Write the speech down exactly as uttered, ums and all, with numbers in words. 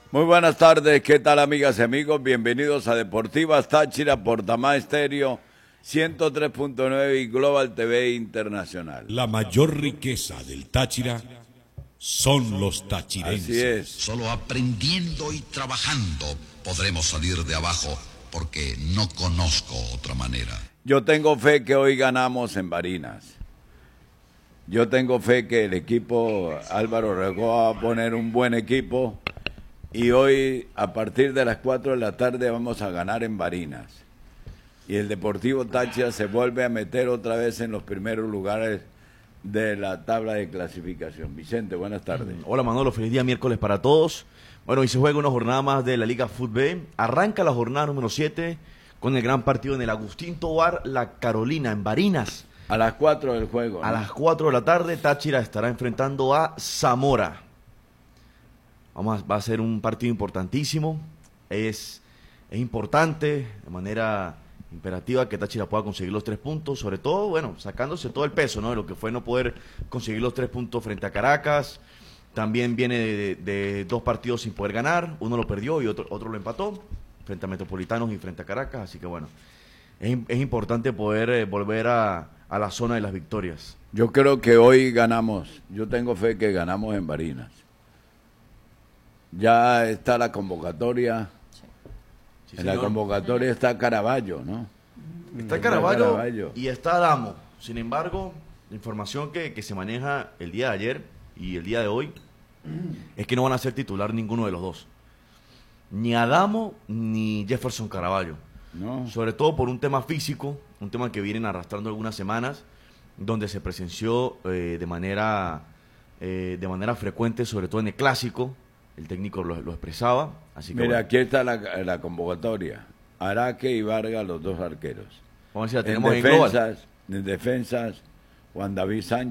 Muy buenas tardes, ¿qué tal amigas y amigos? Bienvenidos a Deportivas Táchira por Tamá Estéreo ciento tres punto nueve y Global T V Internacional. La mayor riqueza del Táchira son los tachirenses. Así es. Solo aprendiendo y trabajando podremos salir de abajo, porque no conozco otra manera. Yo tengo fe que hoy ganamos en Barinas. Yo tengo fe que el equipo, Álvaro Regó va a poner un buen equipo y hoy a partir de las cuatro de la tarde vamos a ganar en Barinas. Y el Deportivo Táchira se vuelve a meter otra vez en los primeros lugares de la tabla de clasificación. Vicente, buenas tardes. Hola Manolo, feliz día miércoles para todos. Bueno, hoy se juega una jornada más de la Liga Fútbol. Arranca la jornada número siete con el gran partido en el Agustín Tovar, La Carolina, en Barinas. A las cuatro del juego, A ¿no? las cuatro de la tarde, Táchira estará enfrentando a Zamora. Vamos a, va a ser un partido importantísimo. Es, es importante, de manera imperativa, que Táchira pueda conseguir los tres puntos, sobre todo, bueno, sacándose todo el peso, ¿no? De lo que fue no poder conseguir los tres puntos frente a Caracas. También viene de, de, de dos partidos sin poder ganar, uno lo perdió y otro, otro lo empató, frente a Metropolitanos y frente a Caracas, así que bueno, es, es importante poder eh, volver a, a la zona de las victorias. Yo creo que hoy ganamos, yo tengo fe que ganamos en Barinas. Ya está la convocatoria. Sí, En la señor. convocatoria está Caraballo, ¿no? Está Caraballo, Caraballo. y está Adamo. Sin embargo, la información que, que se maneja el día de ayer y el día de hoy es que no van a ser titular ninguno de los dos. Ni Adamo ni Jefferson Caraballo. ¿No? Sobre todo por un tema físico, un tema que vienen arrastrando algunas semanas, donde se presenció eh, de manera eh, de manera frecuente, sobre todo en el clásico. El técnico lo, lo expresaba. Así que Mira, bueno, aquí está la, la convocatoria. Araque y Vargas, los dos arqueros. vamos a ver si la En tenemos en global. defensas, en defensas, Juan David Sánchez.